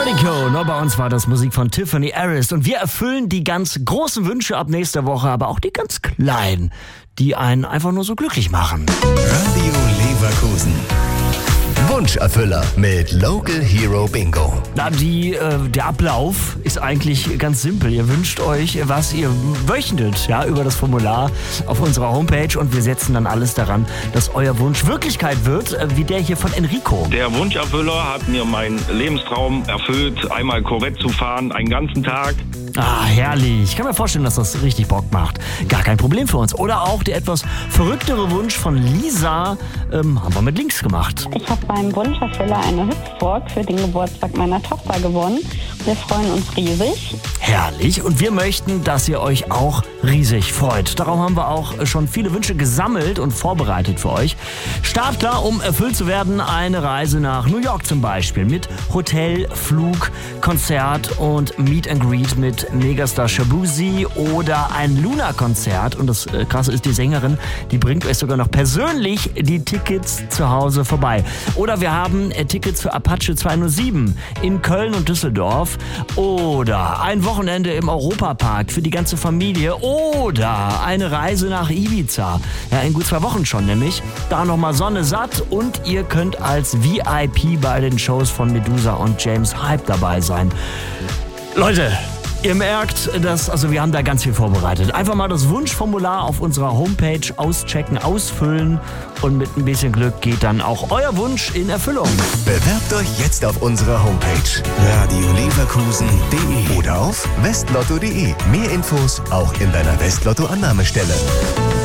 Radico, nur bei uns war das Musik von Tiffany Arist und wir erfüllen die ganz großen Wünsche ab nächster Woche, aber auch die ganz kleinen, die einen einfach nur so glücklich machen. Radio Leverkusen. Wunscherfüller mit Local Hero Bingo. Na, der Ablauf ist eigentlich ganz simpel. Ihr wünscht euch, was ihr möchtet, ja, über das Formular auf unserer Homepage und wir setzen dann alles daran, dass euer Wunsch Wirklichkeit wird, wie der hier von Enrico. Der Wunscherfüller hat mir meinen Lebenstraum erfüllt, einmal Corvette zu fahren, einen ganzen Tag. Ah, herrlich. Ich kann mir vorstellen, dass das richtig Bock macht. Gar kein Problem für uns. Oder auch der etwas verrücktere Wunsch von Lisa haben wir mit links gemacht. Ich habe beim Wunscherfüller eine Hüpfburg für den Geburtstag meiner Tochter gewonnen. Wir freuen uns riesig. Herrlich. Und wir möchten, dass ihr euch auch riesig freut. Darum haben wir auch schon viele Wünsche gesammelt und vorbereitet für euch. Startklar, um erfüllt zu werden, eine Reise nach New York zum Beispiel. Mit Hotel, Flug, Konzert und Meet and Greet mit Megastar Shabuzi oder ein Luna-Konzert. Und das Krasse ist, die Sängerin, die bringt euch sogar noch persönlich die Tickets zu Hause vorbei. Oder wir haben Tickets für Apache 207 in Köln und Düsseldorf. Oder ein Wochenende im Europapark für die ganze Familie. Oder eine Reise nach Ibiza. Ja, in gut 2 Wochen schon nämlich. Da nochmal Sonne satt und ihr könnt als VIP bei den Shows von Medusa und James Hype dabei sein. Leute, ihr merkt, wir haben da ganz viel vorbereitet. Einfach mal das Wunschformular auf unserer Homepage auschecken, ausfüllen und mit ein bisschen Glück geht dann auch euer Wunsch in Erfüllung. Bewerbt euch jetzt auf unserer Homepage radioleverkusen.de oder auf westlotto.de. Mehr Infos auch in deiner Westlotto-Annahmestelle.